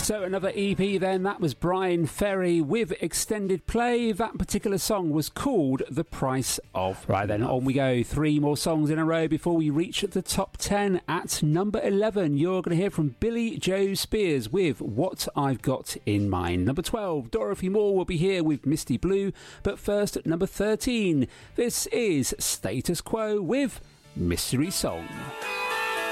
So another EP then, that was Brian Ferry with extended play. That particular song was called The Price of. Right then, on we go. 3 more songs in a row before we reach the top 10. At number 11, you're going to hear from Billy Joe Spears with What I've Got in Mind. Number 12, Dorothy Moore will be here with Misty Blue. But first, at number 13, this is Status Quo with Mystery Song.